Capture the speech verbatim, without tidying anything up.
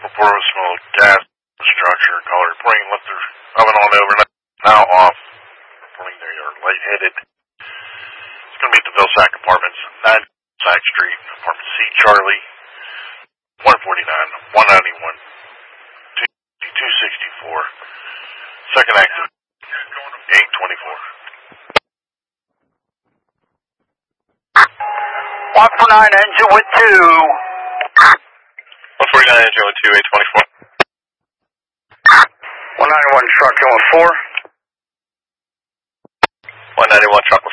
Report of smoke, gas, structure, caller reporting left their oven on over, now off. Reporting they are lightheaded. It's going to be at the Vilsack Apartments, nine Sack Street, Apartment C, Charlie, one forty-nine, one ninety-one, two sixty-four. Second active, eight twenty-four. one forty-nine engine with two. one forty-nine engine with two, eight twenty-four. one ninety-one truck going four. one ninety-one truck